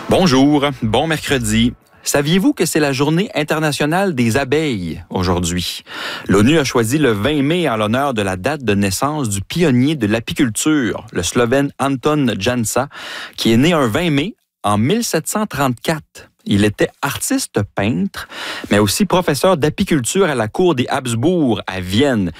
Bonjour, bon mercredi. Saviez-vous que c'est la journée internationale des abeilles aujourd'hui? L'ONU a choisi le 20 mai en l'honneur de la date de naissance du pionnier de l'apiculture, le Slovène Anton Jansa, qui est né un 20 mai en 1734. Il était artiste peintre, mais aussi professeur d'apiculture à la cour des Habsbourg à Vienne.